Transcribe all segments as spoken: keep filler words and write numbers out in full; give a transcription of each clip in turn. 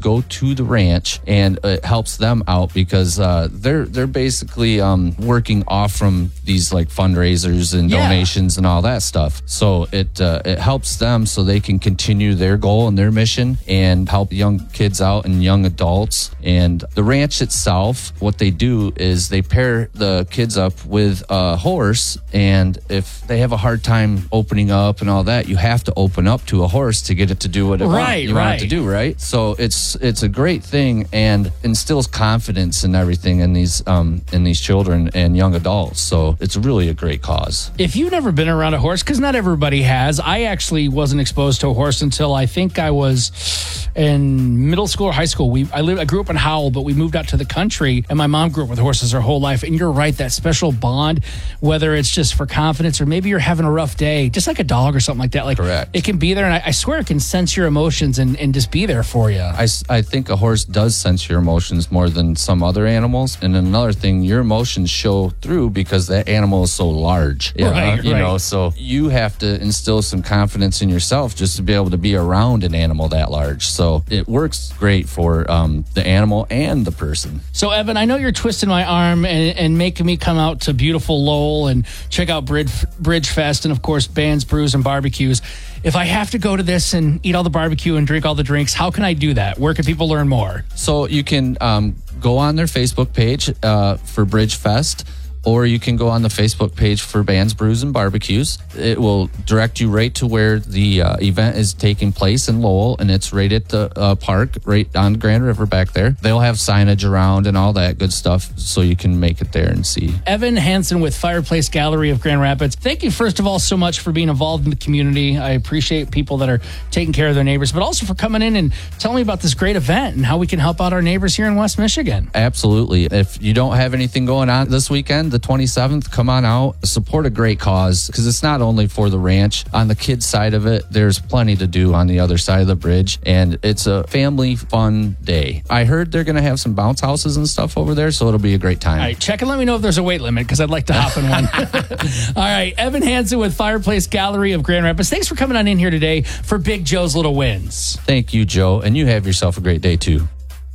go to the ranch, and it helps them out because uh, they're they're basically um, working off from these like fundraisers and Yeah. donations and all that stuff. So it uh, it helps them so they can continue their goal and their mission and help young kids out and young adults. And the ranch itself, what they do is they pair the kids up with a horse, and if they have a hard time opening up and all that, you have to open up to a horse to get it to do what it Right, want, you want it to right. do, right? So it's it's a great thing and instills confidence and everything in these um in these children and young adults. So it's really a great cause. If you've never been around a horse, because not everybody has, I actually wasn't exposed to a horse until I think I was in middle school or high school. We I lived I grew up in Howell, but we moved out to the country, and my mom grew up with horses her whole life. And you're right, that special bond, whether it's just for confidence or maybe you're having a rough day, just like a dog or something like that. Like Correct. It can be there, and I, I swear it can sense your emotions and, and just be there for you. I, s- I think a horse does sense your emotions more than some other animals. And another thing, your emotions show through because that animal is so large. You Right, know, you right. know, so you have to instill some confidence in yourself just to be able to be around an animal that large. So it works great for um, the animal and the person. So, Evan, I know you're twisting my arm and, and making me come out to beautiful Lowell and check out Bridge, Bridge Fest and, of course, bands, brews, and barbecues. If I have to go to this and eat all the barbecue and drink all the drinks, how can I do that? Where can people learn more? So you can um, go on their Facebook page uh, for Bridge Fest, or you can go on the Facebook page for Bands, Brews, and Barbecues. It will direct you right to where the uh, event is taking place in Lowell, and it's right at the uh, park, right on Grand River back there. They'll have signage around and all that good stuff, so you can make it there and see. Evan Hansen with Fireplace Gallery of Grand Rapids. Thank you, first of all, so much for being involved in the community. I appreciate people that are taking care of their neighbors, but also for coming in and telling me about this great event and how we can help out our neighbors here in West Michigan. Absolutely. If you don't have anything going on this weekend, the twenty-seventh, come on out, support a great cause, because it's not only for the ranch. On the kids side of it, there's plenty to do on the other side of the bridge, and it's a family fun day. I heard they're going to have some bounce houses and stuff over there, so it'll be a great time. All right, check and let me know if there's a weight limit, because I'd like to hop in one. All right, Evan Hansen with Fireplace Gallery of Grand Rapids. Thanks for coming on in here today for Big Joe's Little Wins. Thank you, Joe, and you have yourself a great day, too.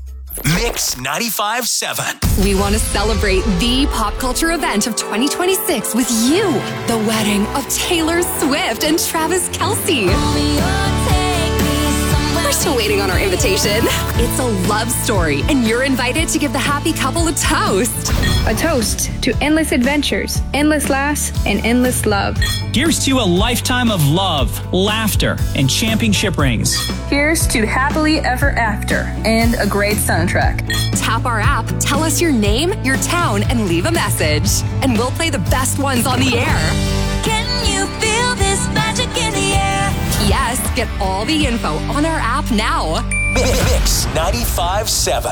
Mix ninety-five point seven. We want to celebrate the pop culture event of twenty twenty-six with you. The wedding of Taylor Swift and Travis Kelce. We're still waiting on our invitation. It's a love story, and you're invited to give the happy couple a toast. A toast to endless adventures, endless laughs, and endless love. Here's to a lifetime of love, laughter, and championship rings. Here's to happily ever after and a great soundtrack. Tap our app, tell us your name, your town, and leave a message. And we'll play the best ones on the air. Can you feel this magic in the air? Yes, get all the info on our app now. Mix ninety-five point seven.